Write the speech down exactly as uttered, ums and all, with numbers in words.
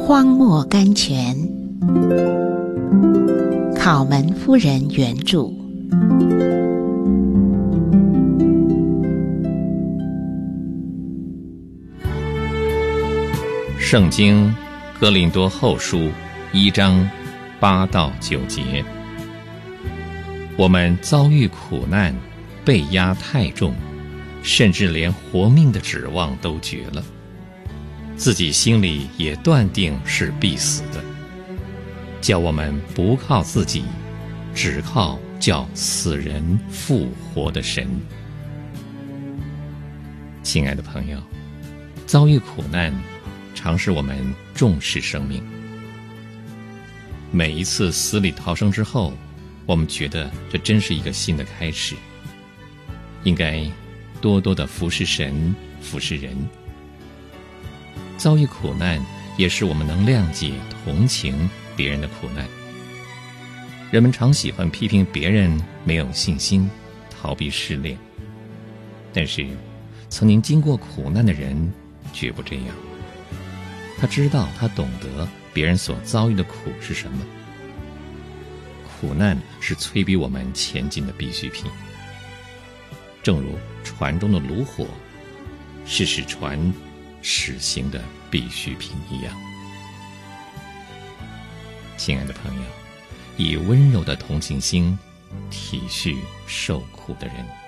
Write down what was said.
荒漠甘泉，考门夫人原著。 圣经哥林多后书一章八到九节，我们遭遇苦难，被压太重，甚至连活命的指望都绝了，自己心里也断定是必死的，叫我们不靠自己，只靠叫死人复活的神。亲爱的朋友，遭遇苦难常使我们重视生命。每一次死里逃生之后，我们觉得这真是一个新的开始，应该多多的服侍神，服侍人。遭遇苦难也是我们能谅解同情别人的苦难。人们常喜欢批评别人没有信心，逃避试炼，但是曾经经过苦难的人绝不这样。他知道，他懂得别人所遭遇的苦是什么。苦难是催逼我们前进的必需品，正如船中的炉火是使船驶行的必需品一样。亲爱的朋友，以温柔的同情心体恤受苦的人。